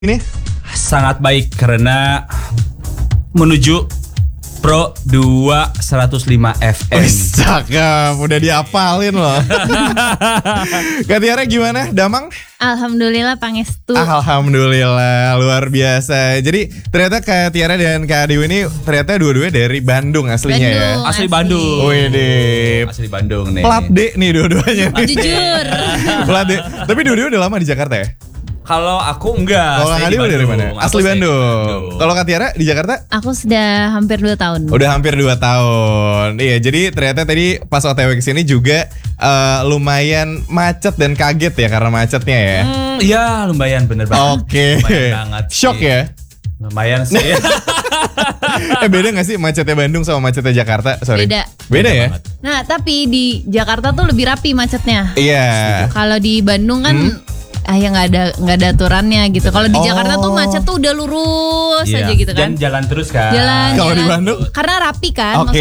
Ini sangat baik karena menuju Pro 2 105 FM. wis cakep, udah diapalin loh. Kak Tiara gimana? Damang? Alhamdulillah pangestu. Alhamdulillah, luar biasa. Jadi ternyata Kak Tiara dan Kak Dewi ini ternyata dua-duanya dari Bandung aslinya ya. Bandung. Asli Bandung. Wih deh. Asli Bandung nih. Plat D nih dua-duanya nih. Jujur. Plat D. Tapi dua-duanya udah lama di Jakarta ya? Kalau aku enggak. Kalau Kak stay di Dewi dari mana? Bandung. Aku Asli stay di Bandung. Kalau Kak Tiara di Jakarta? Aku sudah hampir 2 tahun. Udah hampir 2 tahun. Iya, jadi ternyata tadi pas OTW kesini juga lumayan macet dan kaget ya karena macetnya ya. Iya lumayan bener banget. Oke. Lumayan banget sih. Shock ya? Lumayan sih. Beda gak sih macetnya Bandung sama macetnya Jakarta? Sorry. Beda. Beda ya? banget. Nah, tapi di Jakarta tuh lebih rapi macetnya. Iya. Kalau di Bandung kan ya nggak ada aturannya gitu. Kalau di Oh. Jakarta tuh macet tuh udah lurus Iya. aja gitu kan. Dan jalan terus kan. Jalan. Kalau di Bandung? Karena rapi kan. Oke.